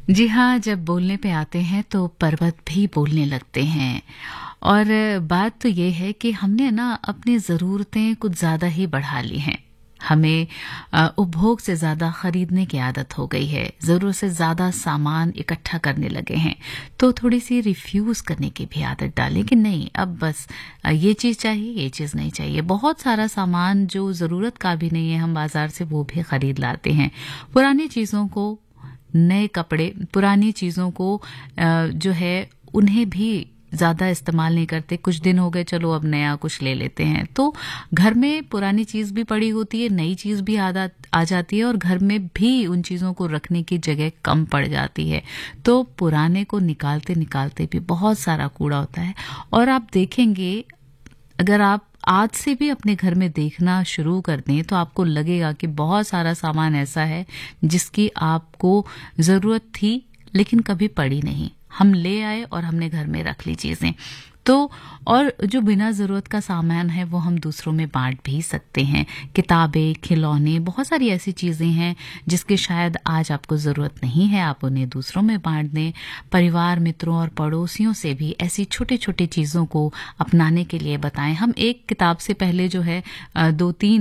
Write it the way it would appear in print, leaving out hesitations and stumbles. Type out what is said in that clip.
जी हाँ, जब बोलने पे आते हैं तो पर्वत भी बोलने लगते हैं। और बात तो ये है कि हमने ना अपनी ज़रूरतें कुछ ज़्यादा ही बढ़ा ली हैं। हमें उपभोग से ज़्यादा खरीदने की आदत हो गई है। ज़रूरत से ज़्यादा सामान इकट्ठा करने लगे हैं। तो थोड़ी-सी रिफ्यूज़ करने की भी आदत डालें कि नहीं, अब बस ये चीज़ चाहिए, ये चीज़ नहीं चाहिए। बहुत सारा सामान जो ज़रूरत का भी नहीं है, हम बाज़ार से वो भी खरीद लाते हैं। पुरानी चीज़ों को, नए कपड़े, पुरानी चीज़ों को जो है उन्हें भी ज़्यादा इस्तेमाल नहीं करते। कुछ दिन हो गए, चलो अब नया कुछ ले लेते हैं। तो घर में पुरानी चीज़ भी पड़ी होती है, नई चीज़ भी आ जाती है और घर में भी उन चीज़ों को रखने की जगह कम पड़ जाती है। तो पुराने को निकालते-निकालते भी बहुत सारा कूड़ा होता है। और आप देखेंगे, अगर आप आज से भी अपने घर में देखना शुरू कर दें तो आपको लगेगा कि बहुत सारा सामान ऐसा है जिसकी आपको ज़रूरत थी लेकिन कभी पड़ी नहीं। हम ले आए और हमने घर में रख ली चीज़ें। तो और जो बिना ज़रूरत का सामान है वो हम दूसरों में बांट भी सकते हैं। किताबें, खिलौने, बहुत सारी ऐसी चीज़ें हैं जिसकी शायद आज आपको ज़रूरत नहीं है, आप उन्हें दूसरों में बांट दें। परिवार, मित्रों और पड़ोसियों से भी ऐसी छोटी-छोटी चीज़ों को अपनाने के लिए बताएं। हम एक किताब से पहले जो है 2-3